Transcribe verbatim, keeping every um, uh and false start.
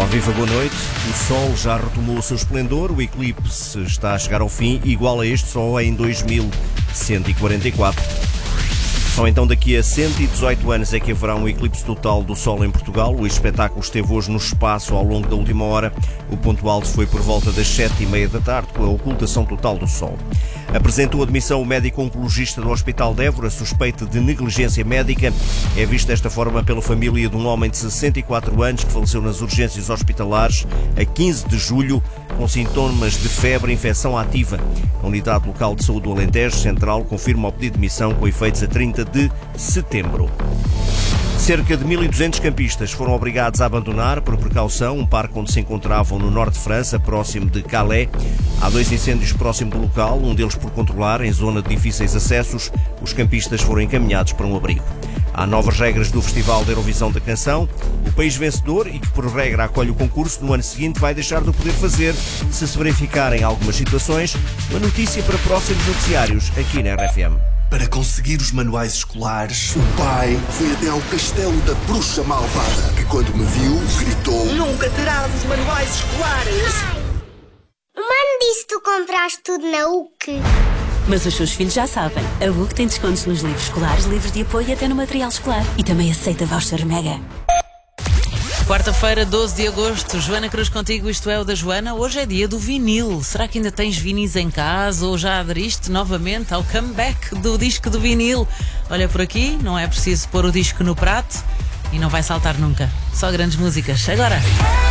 Viva, boa noite. O Sol já retomou o seu esplendor, o eclipse está a chegar ao fim, igual a este só em dois mil cento e quarenta e quatro. Só então daqui a cento e dezoito anos é que haverá um eclipse total do Sol em Portugal. O espetáculo esteve hoje no espaço ao longo da última hora. O ponto alto foi por volta das sete e meia da tarde, com a ocultação total do Sol. Apresentou admissão o médico oncologista do Hospital de Évora, suspeito de negligência médica. É visto desta forma pela família de um homem de sessenta e quatro anos que faleceu nas urgências hospitalares a quinze de julho com sintomas de febre e infecção ativa. A Unidade Local de Saúde do Alentejo Central confirma o pedido de admissão com efeitos a trinta de setembro. Cerca de mil e duzentos campistas foram obrigados a abandonar, por precaução, um parque onde se encontravam no norte de França, próximo de Calais. Há dois incêndios próximo do local, um deles por controlar, em zona de difíceis acessos. Os campistas foram encaminhados para um abrigo. Há novas regras do Festival da Eurovisão da Canção. O país vencedor, e que por regra acolhe o concurso, no ano seguinte vai deixar de o poder fazer se se verificarem algumas situações. Uma notícia para próximos noticiários aqui na R F M. Para conseguir os manuais escolares, o pai foi até ao castelo da bruxa malvada, que quando me viu, gritou: "Nunca terás os manuais escolares!" Pai, o mano disse que tu compraste tudo na U C. Mas os seus filhos já sabem. A U C tem descontos nos livros escolares, livros de apoio e até no material escolar. E também aceita voucher Mega. Quarta-feira, doze de agosto, Joana Cruz contigo, isto é o da Joana. Hoje é dia do vinil. Será que ainda tens vinis em casa ou já aderiste novamente ao comeback do disco do vinil? Olha, por aqui não é preciso pôr o disco no prato e não vai saltar nunca. Só grandes músicas. Agora...